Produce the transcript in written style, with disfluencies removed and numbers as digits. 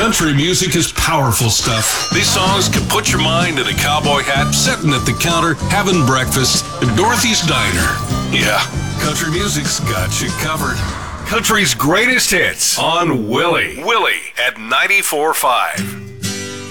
Country music is powerful stuff. These songs can put your mind in a cowboy hat, sitting at the counter, having breakfast at Dorothy's Diner. Yeah, country music's got you covered. Country's greatest hits on Willie. Willie at 94.5.